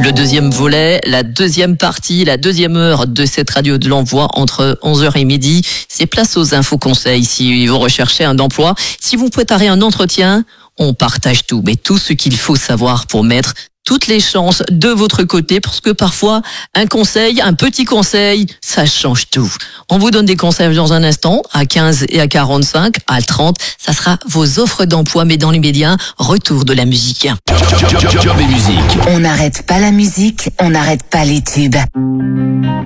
Le deuxième volet, la deuxième partie, la deuxième heure de cette radio de l'envoi entre 11h et midi, c'est place aux infos conseils si vous recherchez un emploi. Si vous préparez un entretien, on partage tout, mais tout ce qu'il faut savoir pour mettre toutes les chances de votre côté, parce que parfois, un conseil, un petit conseil, ça change tout. On vous donne des conseils dans un instant, à 15 et à 45, à 30, ça sera vos offres d'emploi, mais dans les médias, retour de la musique. Job et musique. On n'arrête pas la musique, on n'arrête pas les tubes.